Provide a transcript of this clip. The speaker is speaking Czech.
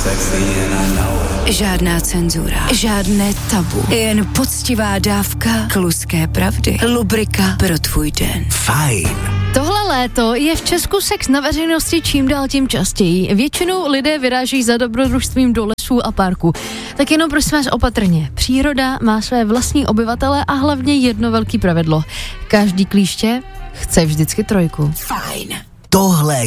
Žádná cenzura, žádné tabu, jen poctivá dávka kluské pravdy. Lubrika pro tvůj den. Fajn. Tohle léto je v Česku sex na veřejnosti čím dál tím častěji. Většinou lidé vyráží za dobrodružstvím do lesů a parku. Tak jenom prosím vás opatrně. Příroda má své vlastní obyvatele a hlavně jedno velké pravidlo. Každý klíště chce vždycky trojku. Fajn. Tohle